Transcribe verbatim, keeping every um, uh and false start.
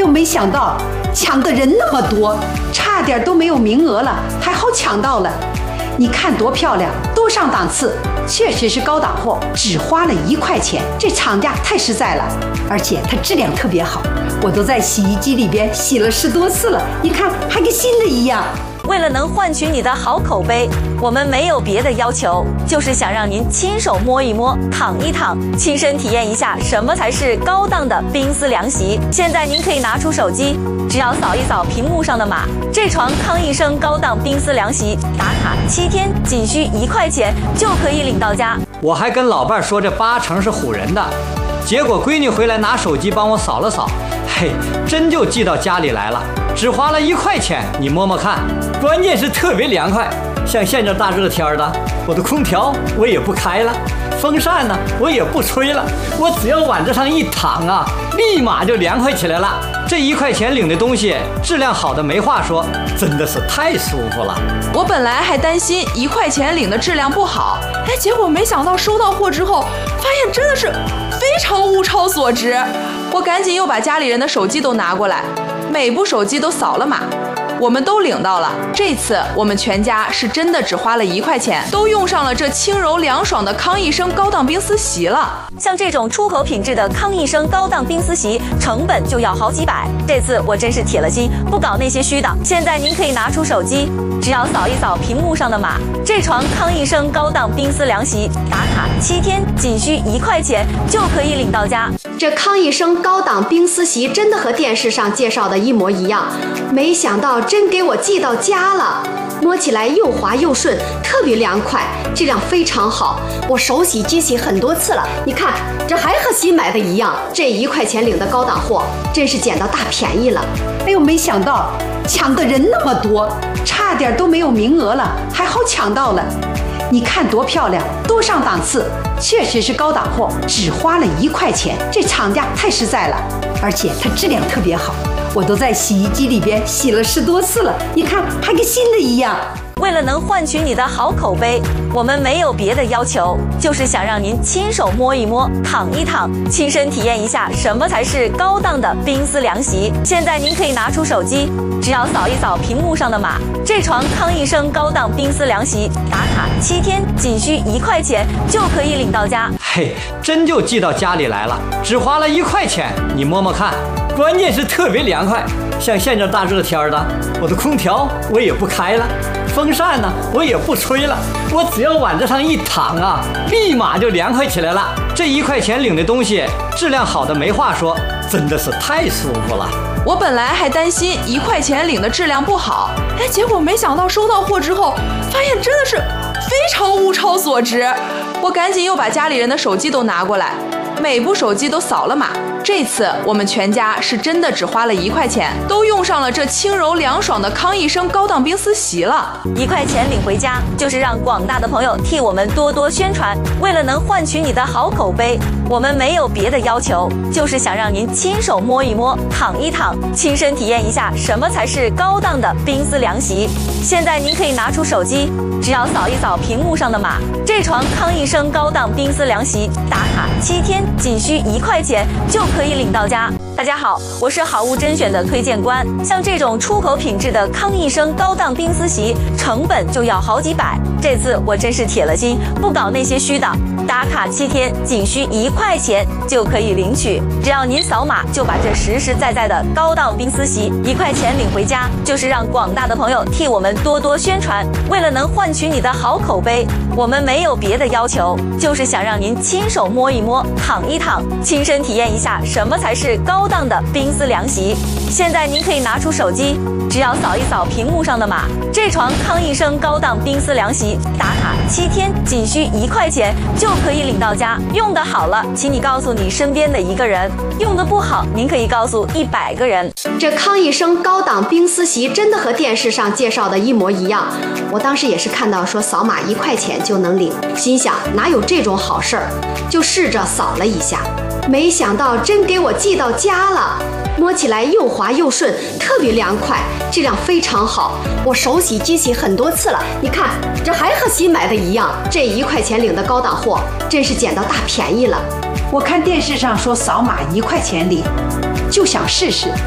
没想到抢的人那么多，差点都没有名额了，还好抢到了。你看多漂亮，多上档次，确实是高档货，只花了一块钱，这厂家太实在了，而且它质量特别好，我都在洗衣机里边洗了十多次了，你看还跟新的一样。 为了能换取你的好口碑，我们没有别的要求，就是想让您亲手摸一摸、躺一躺，亲身体验一下什么才是高档的冰丝凉席。现在您可以拿出手机，只要扫一扫屏幕上的码，这床康一生高档冰丝凉席打卡七天，仅需一块钱就可以领到家。 我还跟老伴说这八成是唬人的，结果闺女回来拿手机帮我扫了扫，嘿，真就寄到家里来了，只花了一块钱，你摸摸看。关键是特别凉快，像现在大热天的，我的空调我也不开了，风扇呢我也不吹了，我只要往这上一躺啊，立马就凉快起来了。这一块钱领的东西质量好的没话说，真的是太舒服了。 我本来还担心一块钱领的质量不好，哎，结果没想到收到货之后，发现真的是非常物超所值。我赶紧又把家里人的手机都拿过来，每部手机都扫了码，我们都领到了。这次我们全家是真的只花了一块钱，都用上了这轻柔凉爽的康一生高档冰丝席了。 像这种出口品质的康一生高档冰丝席，成本就要好几百。这次我真是铁了心，不搞那些虚的。现在您可以拿出手机，只要扫一扫屏幕上的码，这床康一生高档冰丝凉席打卡七天，仅需一块钱就可以领到家。 这康一生高档冰丝席真的和电视上介绍的一模一样，没想到真给我寄到家了。摸起来又滑又顺，特别凉快，质量非常好。我手洗机洗很多次了，你看这还和新买的一样。这一块钱领的高档货，真是捡到大便宜了。 哎呦，没想到抢的人那么多，差点都没有名额了，还好抢到了。你看多漂亮，多上档次，确实是高档货，只花了一块钱，这厂家太实在了，而且它质量特别好，我都在洗衣机里边洗了十多次了，你看还跟新的一样。 为了能换取你的好口碑，我们没有别的要求，就是想让您亲手摸一摸、躺一躺，亲身体验一下什么才是高档的冰丝凉席。现在您可以拿出手机，只要扫一扫屏幕上的码，这床康一生高档冰丝凉席打卡七天，仅需一块钱就可以领到家。 嘿，真就寄到家里来了，只花了一块钱，你摸摸看。关键是特别凉快，像现在大热天的，我的空调我也不开了，风扇呢我也不吹了，我只要往这上一躺啊，立马就凉快起来了。这一块钱领的东西质量好的没话说，真的是太舒服了。 我本来还担心一块钱领的质量不好，哎，结果没想到收到货之后，发现真的是非常物超所值。我赶紧又把家里人的手机都拿过来，每部手机都扫了码。这次我们全家是真的只花了一块钱，都用上了这轻柔凉爽的康一生高档冰丝席了。 一块钱领回家，就是让广大的朋友替我们多多宣传。为了能换取你的好口碑，我们没有别的要求，就是想让您亲手摸一摸、躺一躺，亲身体验一下什么才是高档的冰丝凉席。现在您可以拿出手机，只要扫一扫屏幕上的码，这床康一生高档冰丝凉席打卡七天，仅需一块钱就可以领到家。大家好，我是好物甄选的推荐官。像这种出口品质的康一生高档冰丝席，成本就要好几百。这次我真是铁了心，不搞那些虚的。打卡七天，仅需一块钱就可以领取，只要您扫码，就把这实实在在的高档冰丝席一块钱领回家，就是让广大的朋友替我们多多宣传。为了能换取你的好口碑，我们没有别的要求，就是想让您亲手摸一摸、躺一躺，亲身体验一下什么才是高档的冰丝凉席。现在您可以拿出手机，只要扫一扫屏幕上的码，这床康一生高档冰丝凉席打卡七天，仅需一块钱就可以领到家。用得好了，请你告诉你身边的一个人；用得不好，您可以告诉一百个人。 这康一生高档冰丝席真的和电视上介绍的一模一样。我当时也是看到说扫码一块钱就能领，心想哪有这种好事儿，就试着扫了一下，没想到真给我寄到家了。摸起来又滑又顺，特别凉快，质量非常好。我手洗机洗很多次了，你看这还和新买的一样。这一块钱领的高档货，真是捡到大便宜了。 我看电视上说扫码一块钱领，就想试试。